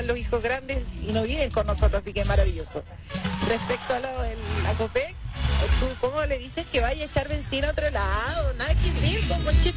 están los hijos grandes y no viven con nosotros, así que es maravilloso. Respecto a la COPEC, ¿tú cómo le dices que vaya a echar benzina a otro lado? Nada que ver, con